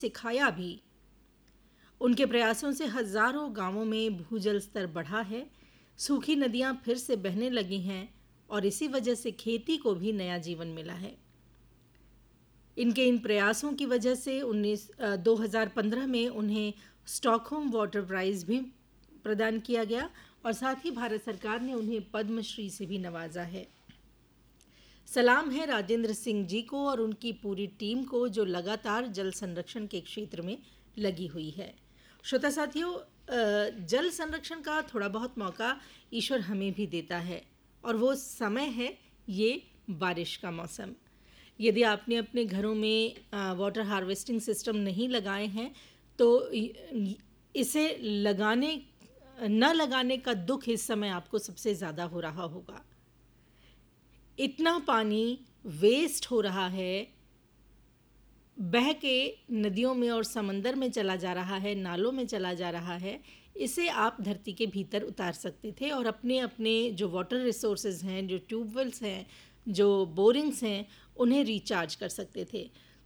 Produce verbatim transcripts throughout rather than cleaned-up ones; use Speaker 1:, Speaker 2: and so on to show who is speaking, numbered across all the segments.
Speaker 1: सिखाया भी। उनके प्रयासों से हजारों गांवों में भूजल स्तर बढ़ा है, सूखी नदियां फिर से बहने लगी हैं और इसी वजह से खेती को भी नया जीवन मिला है। इनके इन प्रयासों की वजह से उन्नीस दो हज़ार पंद्रह में उन्हें स्टॉकहोम वाटर प्राइज़ भी प्रदान किया गया और साथ ही भारत सरकार ने उन्हें पद्मश्री से भी नवाजा है। सलाम है राजेंद्र सिंह जी को और उनकी पूरी टीम को जो लगातार जल संरक्षण के क्षेत्र में लगी हुई है। श्रोता साथियों, जल संरक्षण का थोड़ा बहुत मौका ईश्वर हमें भी देता है और वो समय है ये बारिश का मौसम। यदि आपने अपने घरों में वाटर हार्वेस्टिंग सिस्टम नहीं लगाए हैं तो इसे लगाने न लगाने का दुख इस समय आपको सबसे ज़्यादा हो रहा होगा। इतना पानी वेस्ट हो रहा है, बह के नदियों में और समंदर में चला जा रहा है, नालों में चला जा रहा है। इसे आप धरती के भीतर उतार सकते थे और अपने अपने जो वाटर रिसोर्सेज हैं, जो ट्यूबवेल्स हैं, जो बोरिंग्स हैं, उन्हें रिचार्ज कर सकते थे।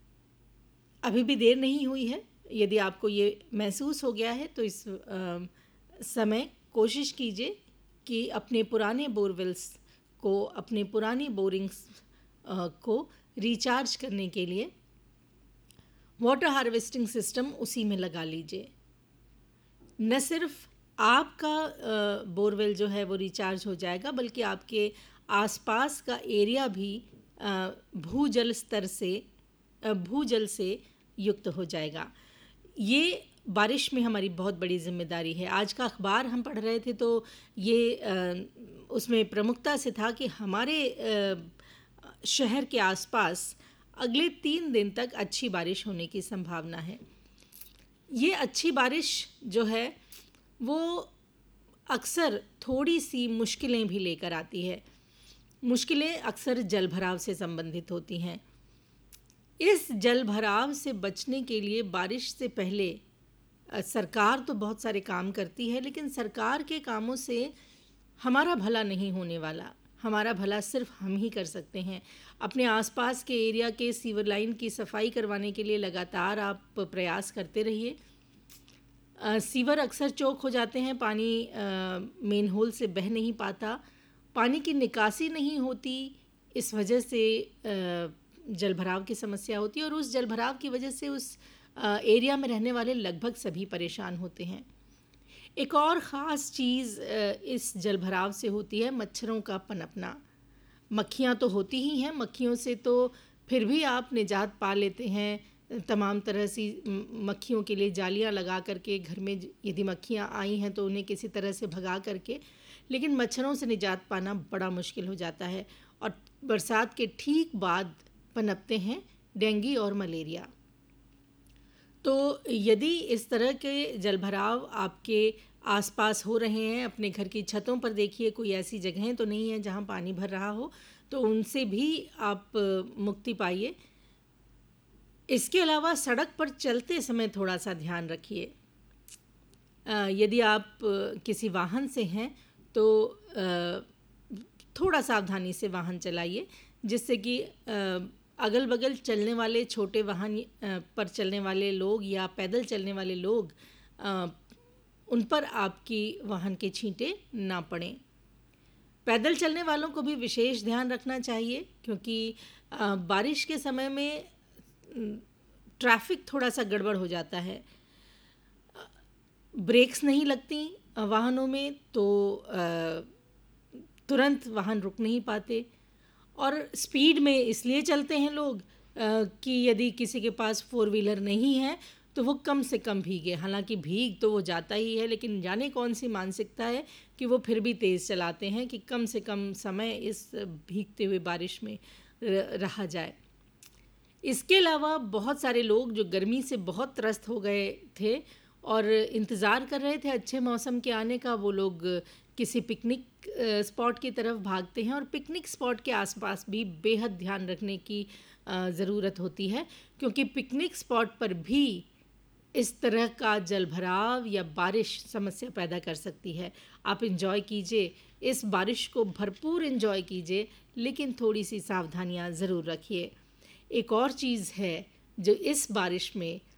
Speaker 1: अभी भी देर नहीं हुई है। यदि आपको ये महसूस हो गया है तो इस आ, समय कोशिश कीजिए कि अपने पुराने बोरवेल्स को, अपने पुरानी बोरिंग्स को रिचार्ज करने के लिए वाटर हार्वेस्टिंग सिस्टम उसी में लगा लीजिए। न सिर्फ आपका बोरवेल जो है वो रिचार्ज हो जाएगा, बल्कि आपके आसपास का एरिया भी भूजल स्तर से भूजल से युक्त हो जाएगा। ये बारिश में हमारी बहुत बड़ी जिम्मेदारी है। आज का अखबार हम पढ़ रहे थे तो ये उसमें प्रमुखता से था कि हमारे शहर के आसपास अगले तीन दिन तक अच्छी बारिश होने की संभावना है। ये अच्छी बारिश जो है वो अक्सर थोड़ी सी मुश्किलें भी लेकर आती है। मुश्किलें अक्सर जल भराव से संबंधित होती हैं। इस जल भराव से बचने के लिए बारिश से पहले सरकार तो बहुत सारे काम करती है, लेकिन सरकार के कामों से हमारा भला नहीं होने वाला। हमारा भला सिर्फ हम ही कर सकते हैं। अपने आसपास के एरिया के सीवर लाइन की सफाई करवाने के लिए लगातार आप प्रयास करते रहिए। सीवर अक्सर चौक हो जाते हैं, पानी मेन होल से बह नहीं पाता, पानी की निकासी नहीं होती, इस वजह से जल भराव की समस्या होती है और उस जल भराव की वजह से उस एरिया में रहने वाले लगभग सभी परेशान होते हैं। एक और ख़ास चीज़ इस जल भराव से होती है मच्छरों का पनपना। मक्खियाँ तो होती ही हैं, मक्खियों से तो फिर भी आप निजात पा लेते हैं। तमाम तरह से मक्खियों के लिए जालियाँ लगा करके, घर में यदि मक्खियाँ आई हैं तो उन्हें किसी तरह से भगा करके, लेकिन मच्छरों से निजात पाना बड़ा मुश्किल हो जाता है और बरसात के ठीक बाद पनपते हैं डेंगू और मलेरिया। तो यदि इस तरह के जलभराव आपके आसपास हो रहे हैं, अपने घर की छतों पर देखिए कोई ऐसी जगहें तो नहीं है जहां पानी भर रहा हो, तो उनसे भी आप मुक्ति पाइए। इसके अलावा सड़क पर चलते समय थोड़ा सा ध्यान रखिए। यदि आप किसी वाहन से हैं तो थोड़ा सावधानी से वाहन चलाइए, जिससे कि अगल बगल चलने वाले छोटे वाहन पर चलने वाले लोग या पैदल चलने वाले लोग, उन पर आपकी वाहन के छींटे ना पड़ें। पैदल चलने वालों को भी विशेष ध्यान रखना चाहिए, क्योंकि बारिश के समय में ट्रैफिक थोड़ा सा गड़बड़ हो जाता है। ब्रेक्स नहीं लगती वाहनों में तो तुरंत वाहन रुक नहीं पाते और स्पीड में इसलिए चलते हैं लोग कि यदि किसी के पास फोर व्हीलर नहीं है तो वो कम से कम भीगे। हालांकि भीग तो वो जाता ही है, लेकिन जाने कौन सी मानसिकता है कि वो फिर भी तेज़ चलाते हैं कि कम से कम समय इस भीगते हुए बारिश में रहा जाए। इसके अलावा बहुत सारे लोग जो गर्मी से बहुत त्रस्त हो गए थे और इंतज़ार कर रहे थे अच्छे मौसम के आने का, वो लोग किसी पिकनिक स्पॉट की तरफ भागते हैं और पिकनिक स्पॉट के आसपास भी बेहद ध्यान रखने की ज़रूरत होती है, क्योंकि पिकनिक स्पॉट पर भी इस तरह का जलभराव या बारिश समस्या पैदा कर सकती है। आप एंजॉय कीजिए, इस बारिश को भरपूर एंजॉय कीजिए, लेकिन थोड़ी सी सावधानियां ज़रूर रखिए। एक और चीज़ है जो इस बारिश में